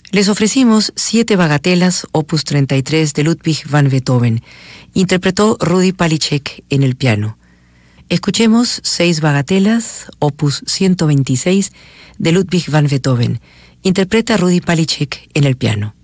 Les ofrecimos 7 bagatelas, opus 33 de Ludwig van Beethoven. Interpretó Rudi Palicek en el piano. Escuchemos 6 bagatelas, opus 126 de Ludwig van Beethoven. Interpreta Rudi Palicek en el piano.